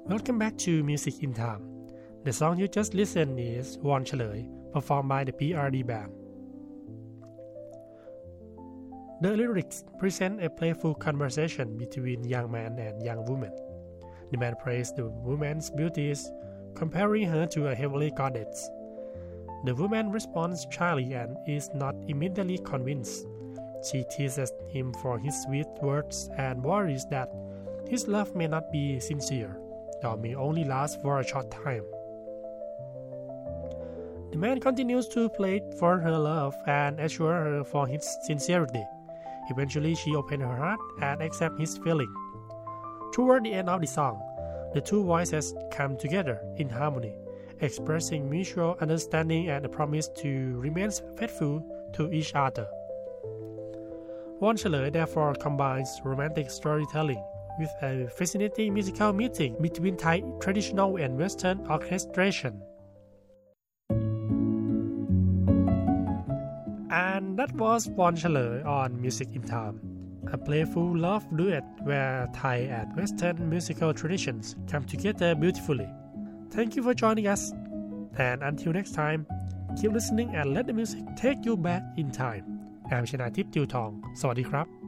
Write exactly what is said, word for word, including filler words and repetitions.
Welcome back to Music in Time. The song you just listened is วอนเฉลย performed by the พี อาร์ ดี Band. The lyrics present a playful conversation between young man and young woman. The man praised the woman's beauties, comparing her to a heavenly goddess. The woman responds shyly and is not immediately convinced. She teases him for his sweet words and worries that his love may not be sincere, or may only last for a short time. The man continues to plead for her love and assure her for his sincerity. Eventually, she opens her heart and accepts his feeling. Toward the end of the song, the two voices come together in harmony, expressing mutual understanding and a promise to remain faithful to each other. วอนเฉลย therefore combines romantic storytelling with a fascinating musical meeting between Thai traditional and Western orchestration. And that was วอนเฉลย on Music in Time, a playful love duet where Thai and Western musical traditions come together beautifully. Thank you for joining us, and until next time, keep listening and let the music take you back in time. แอมชนาทิพย์ติวทองสวัสดีครับ